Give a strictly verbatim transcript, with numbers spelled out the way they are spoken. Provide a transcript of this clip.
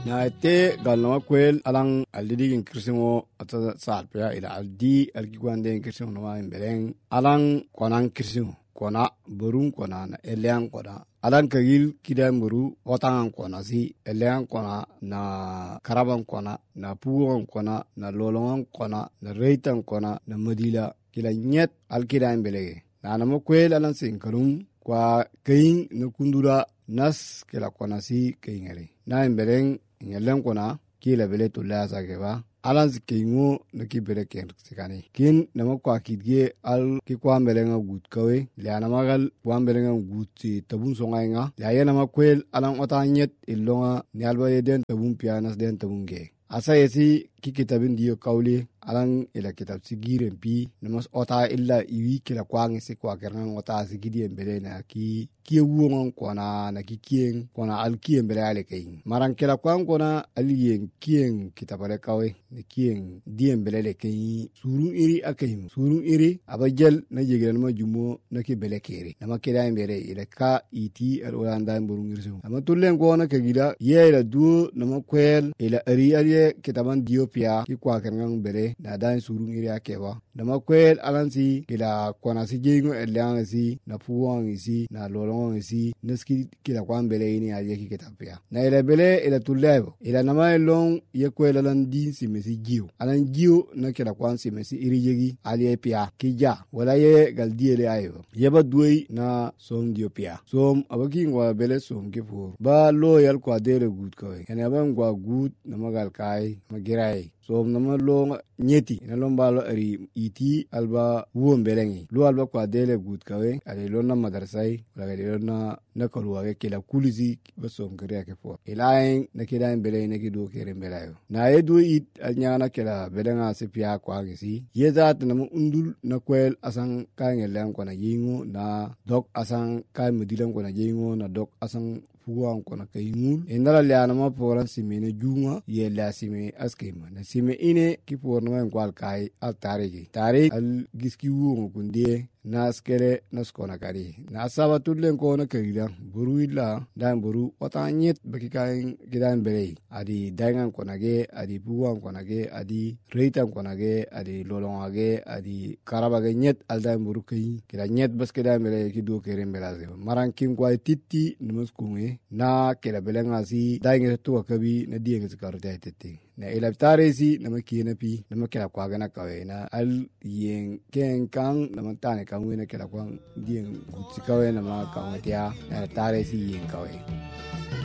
na te galno kwel alang aldidi in kirsingo ata salpya ila aldi algigwande in kirsingo no imbeleng alang konang kirsingo kona burung kona na eliang kona alang kagil kidam buru otang kona si eliang kona na karabang kona na puong kona na lolong kona na reitang kona na madila kila nyet alkidam belege na namo kwel alang sing karum kwa kain na kundura nas kila kona si kaingere na imbeleng nyeleng kona kila bele to la sa ke ba alan sikingo na ki bele ken sikani kin nama kwa kidge al ki kwa melenga gut kawe le na magal kwa melenga gut ti tabun songa nga ya yana makwel alan otanyet ilonga ni alba yeden tabun pianas den tabun ge asa yesi ki kitabin diyo kawli alan ila kitab sigiren pi namas ota illa iwi kila kwang si kwa kerang ota sigidien bele na ki ki wuong kona na ki kien kona al kien bele ale kain marang kila kwang kona alien kien kitabale kawe ni kien dien bele le kain surun iri akaim surun iri abajel na yegel ma jumo na ki bele kere nama kida mbere ila ka iti al olanda mburung irsu ama tulen kona kagida ye ila du nama kwel ila ari ari kitaban diopia ki kwa kerang bele na dan surun iri akeba nama kwel alansi kila kona si jengo eliang si na puwang si na lolong si neski kila kwan bele ini aye ki kitapia na ila bele ila tulebo ila nama long ye kwel alan din si mesi jiu alan jiu na kila kwan si mesi iri yegi alie pia kija wala ye galdi le ayo yeba duoi na som diopia som abaki ngwa bele som ke fu ba lo yal kwa dere gut ko ene ba ngwa gut na magal kai magirai som nama lo nyeti na lomba lo ari iti alba wuon belengi lo alba kwa dele gut kawe ale lo na madarsai wala ale lo na na kaluwa ke kila kulizi ba som kare ke fo ilain na kida bele ne kido kere belayo na edu it anyana kila belenga se pia kwa ngisi yezat na undul na kwel asang kainge lang kwa na yingo na dok asang kai mudilang kwa na yingo na dok asang puang kona kaingul endala liana ma poran simene junga ye la sime askema na sime ine ki porno en kwal kai al tarigi tarik al giski wuo kunde na skere na skona kari na saba tudlen kona kagira buru illa dan buru otanyet baki kain gidan bere adi dangan kona ge adi puang kona ge adi reitan kona ge adi lolonga ge adi karaba ge nyet al dan buru kai kira nyet bas kedan bere ki do keren belaze maran kim kwai titti numus kunge na kila belenga si dainge to kabi na dienge sikarta tete na ilabtare si na makina pi na makila kwa gana kawe na al yen ken kan na mantane kan wena kila kwa dien gutsi kawe na ma kawe tia na tare si yen kawe